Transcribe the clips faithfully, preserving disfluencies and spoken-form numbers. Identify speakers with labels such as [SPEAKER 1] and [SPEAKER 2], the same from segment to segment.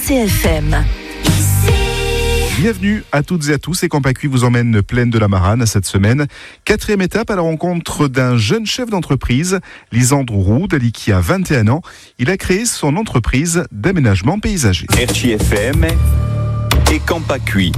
[SPEAKER 1] C F M.
[SPEAKER 2] Bienvenue à toutes et à tous, et Campacui vous emmène Plaine de la Marane cette semaine. Quatrième étape à la rencontre d'un jeune chef d'entreprise, Lisandre Roudali, qui a vingt et un ans. Il a créé son entreprise d'aménagement paysager.
[SPEAKER 3] R J F M et Campacui.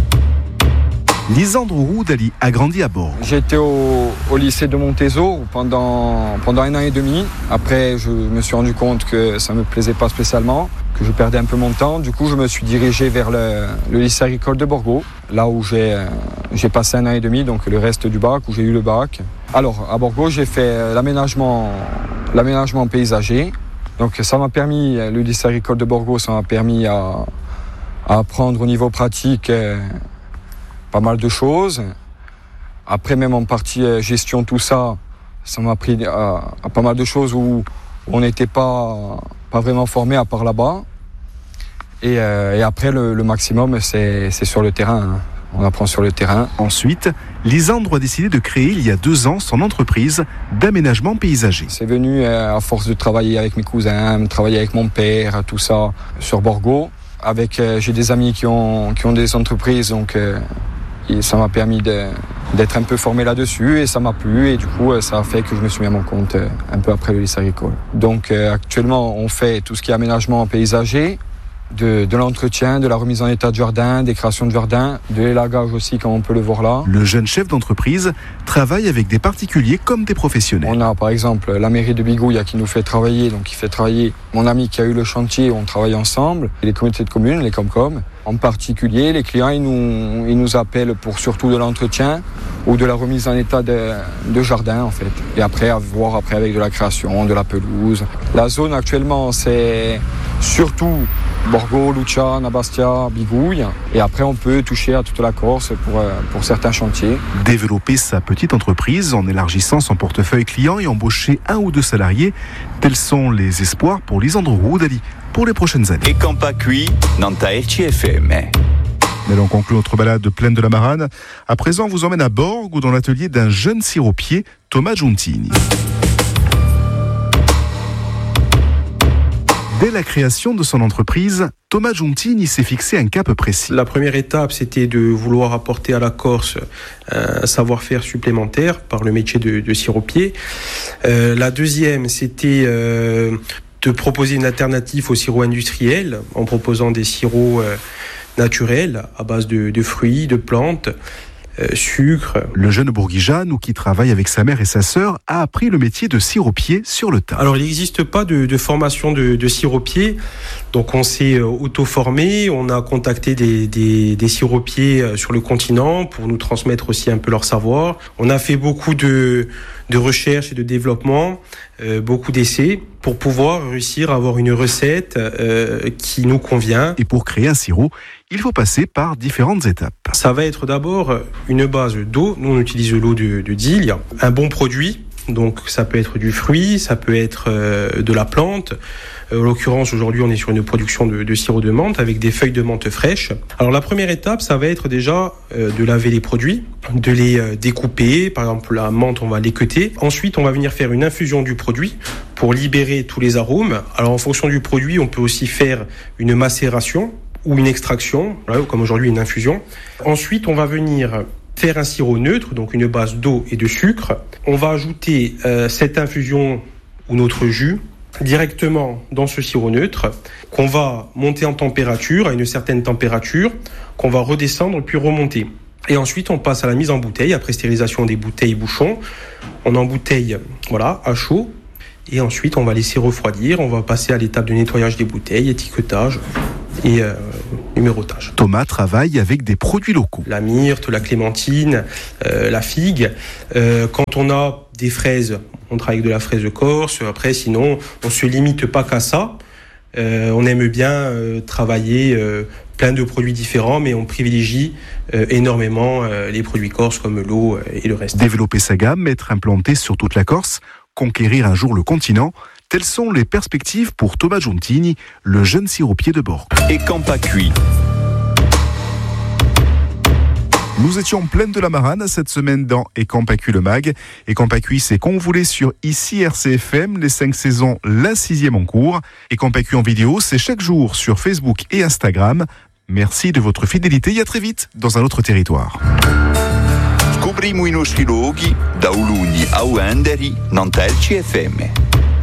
[SPEAKER 2] Lisandre Roudali a grandi à Borgo.
[SPEAKER 4] J'étais au, au lycée de Montezo pendant, pendant un an et demi. Après, je me suis rendu compte que ça ne me plaisait pas spécialement, que je perdais un peu mon temps. Du coup, je me suis dirigé vers le, le lycée agricole de Borgo, là où j'ai, j'ai passé un an et demi, donc le reste du bac, où j'ai eu le bac. Alors, à Borgo, j'ai fait l'aménagement, l'aménagement paysager. Donc, ça m'a permis, le lycée agricole de Borgo, ça m'a permis à, à apprendre au niveau pratique pas mal de choses. Après, même en partie gestion, tout ça, ça m'a appris à, à pas mal de choses où on n'était pas, pas vraiment formé à part là-bas. Et, euh, et après, le, le maximum, c'est, c'est sur le terrain. Hein. On apprend sur le terrain.
[SPEAKER 2] Ensuite, Lisandre a décidé de créer il y a deux ans son entreprise d'aménagement paysager.
[SPEAKER 4] C'est venu euh, à force de travailler avec mes cousins, de travailler avec mon père, tout ça, sur Borgo. Avec, euh, j'ai des amis qui ont, qui ont des entreprises, donc euh, et ça m'a permis de, d'être un peu formé là-dessus et ça m'a plu. Et du coup, ça a fait que je me suis mis à mon compte euh, un peu après le lycée agricole. Donc euh, actuellement, on fait tout ce qui est aménagement paysager, de, de l'entretien, de la remise en état de jardin, des créations de jardin, de l'élagage aussi, comme on peut le voir là.
[SPEAKER 2] Le jeune chef d'entreprise travaille avec des particuliers comme des professionnels.
[SPEAKER 4] On a par exemple la mairie de Bigouille qui nous fait travailler, donc qui fait travailler mon ami qui a eu le chantier, on travaille ensemble, les communautés de communes, les Comcom. En particulier, les clients, ils nous, ils nous appellent pour surtout de l'entretien ou de la remise en état de, de jardin, en fait. Et après, à voir après avec de la création, de la pelouse. La zone, actuellement, c'est surtout Borgo, Luccia, Nabastia, Bigouille. Et après, on peut toucher à toute la Corse pour, pour certains chantiers.
[SPEAKER 2] Développer sa petite entreprise en élargissant son portefeuille client et embaucher un ou deux salariés, tels sont les espoirs pour Lisandre Roudali pour les prochaines années.
[SPEAKER 3] Et Campacui, dans ta R J F M.
[SPEAKER 2] Nous allons conclure notre balade de Plaine de la Marane. À présent, on vous emmène à Borgo, dans l'atelier d'un jeune siropier, Thomas Giuntini. Dès la création de son entreprise, Thomas Giuntini s'est fixé un cap précis.
[SPEAKER 5] La première étape, c'était de vouloir apporter à la Corse un savoir-faire supplémentaire par le métier de, de siropier. Euh, la deuxième, c'était euh, de proposer une alternative au sirop industriel en proposant des sirops euh, naturels à base de, de fruits, de plantes, euh, sucre.
[SPEAKER 2] Le jeune bourguigean, ou qui travaille avec sa mère et sa sœur, a appris le métier de siropier sur le tas.
[SPEAKER 5] Alors, il n'existe pas de, de formation de, de siropier, donc on s'est auto-formé, on a contacté des, des, des siropiers sur le continent pour nous transmettre aussi un peu leur savoir. On a fait beaucoup de, de recherche et de développement, euh, beaucoup d'essais pour pouvoir réussir à avoir une recette euh, qui nous convient.
[SPEAKER 2] Et pour créer un sirop, il faut passer par différentes étapes.
[SPEAKER 5] Ça va être d'abord une base d'eau. Nous, on utilise l'eau de, de Dille. Un bon produit, donc ça peut être du fruit, ça peut être euh, de la plante. Euh, en l'occurrence, aujourd'hui, on est sur une production de, de sirop de menthe avec des feuilles de menthe fraîches. Alors, la première étape, ça va être déjà euh, de laver les produits, de les euh, découper. Par exemple, la menthe, on va l'équeuter. Ensuite, on va venir faire une infusion du produit pour libérer tous les arômes. Alors, en fonction du produit, on peut aussi faire une macération ou une extraction, voilà, comme aujourd'hui une infusion. Ensuite, on va venir faire un sirop neutre, donc une base d'eau et de sucre. On va ajouter euh, cette infusion ou notre jus directement dans ce sirop neutre, qu'on va monter en température, à une certaine température, qu'on va redescendre puis remonter. Et ensuite, on passe à la mise en bouteille, après stérilisation des bouteilles bouchons. On embouteille, voilà, à chaud. Et ensuite, on va laisser refroidir. On va passer à l'étape de nettoyage des bouteilles, étiquetage et euh, numérotage.
[SPEAKER 2] Thomas travaille avec des produits locaux.
[SPEAKER 5] La myrte, la clémentine, euh, la figue. Euh, quand on a des fraises, on travaille avec de la fraise de Corse. Après, sinon, on ne se limite pas qu'à ça. Euh, on aime bien euh, travailler euh, plein de produits différents, mais on privilégie euh, énormément euh, les produits corses comme l'eau euh, et le reste.
[SPEAKER 2] Développer sa gamme, être implanté sur toute la Corse, conquérir un jour le continent, telles sont les perspectives pour Thomas Giuntini, le jeune siropier de Borgo.
[SPEAKER 3] Et Campacui.
[SPEAKER 2] Nous étions pleines de la marane cette semaine dans Et Campacui le Mag. Et Campacui, c'est qu'on voulait sur ici R C F M, les cinq saisons, la sixième en cours. Et Campacui en vidéo, c'est chaque jour sur Facebook et Instagram. Merci de votre fidélité et à très vite dans un autre territoire.
[SPEAKER 3] Scoprimo i nostri luoghi da Ulugni a Uenderi, non T L C F M.